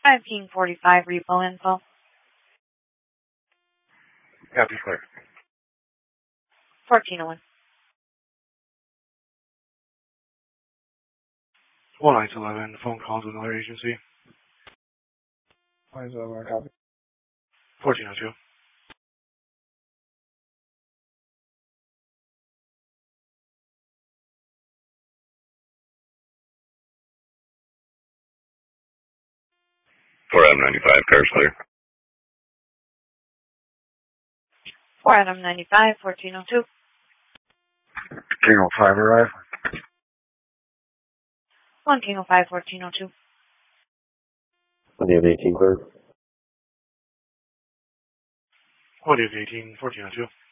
5 King 45 repo info. Copy, clear. 1401. 1911, phone call to another agency. 1911, copy. 1402. For M95, car's clear. 4 Adam 95, 1402. King 05 arrive. 1 King 05, 1402. On the M18 clear. 1 18, 1402.